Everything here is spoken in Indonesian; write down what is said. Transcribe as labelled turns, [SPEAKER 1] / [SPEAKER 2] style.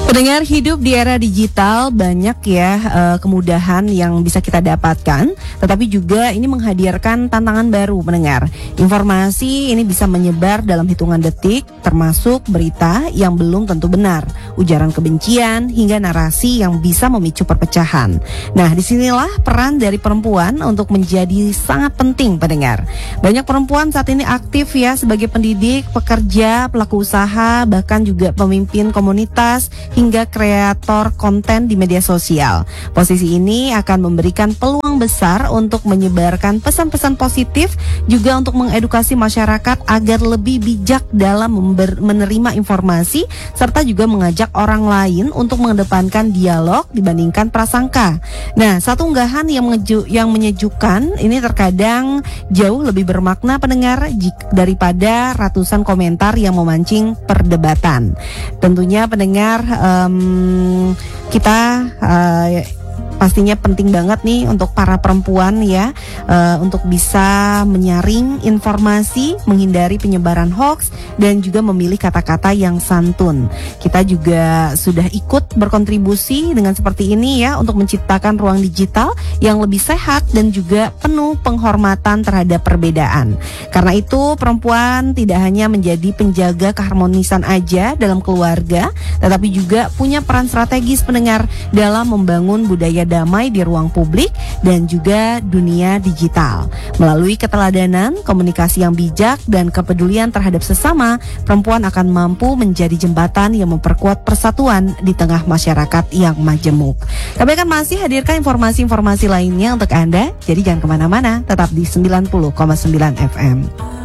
[SPEAKER 1] Pendengar, hidup di era digital banyak ya kemudahan yang bisa kita dapatkan, tetapi juga ini menghadirkan tantangan baru pendengar. Informasi ini bisa menyebar dalam hitungan detik, termasuk berita yang belum tentu benar, ujaran kebencian hingga narasi yang bisa memicu perpecahan. Nah, disinilah peran dari perempuan untuk menjadi sangat penting pendengar. Banyak perempuan saat ini aktif ya sebagai pendidik, pekerja, pelaku usaha, bahkan juga pemimpin komunitas hingga kreator konten di media sosial. Posisi ini akan memberikan peluang besar untuk menyebarkan pesan-pesan positif, juga untuk mengedukasi masyarakat agar lebih bijak dalam menerima informasi, serta juga mengajak orang lain untuk mengedepankan dialog dibandingkan prasangka. Nah, satu unggahan yang menyejukkan ini terkadang jauh lebih bermakna pendengar daripada ratusan komentar yang memancing perdebatan. Tentunya pendengar, kita pastinya penting banget nih untuk para perempuan ya, untuk bisa menyaring informasi, menghindari penyebaran hoax, dan juga memilih kata-kata yang santun. Kita juga sudah ikut berkontribusi dengan seperti ini ya, untuk menciptakan ruang digital yang lebih sehat dan juga penuh penghormatan terhadap perbedaan. Karena itu perempuan tidak hanya menjadi penjaga keharmonisan aja dalam keluarga, tetapi juga punya peran strategis pendengar dalam membangun budaya damai di ruang publik dan juga dunia digital. Melalui keteladanan, komunikasi yang bijak, dan kepedulian terhadap sesama, perempuan akan mampu menjadi jembatan yang memperkuat persatuan di tengah masyarakat yang majemuk. Kami akan masih hadirkan informasi-informasi lainnya untuk Anda, jadi jangan kemana-mana, tetap di 90,9 FM.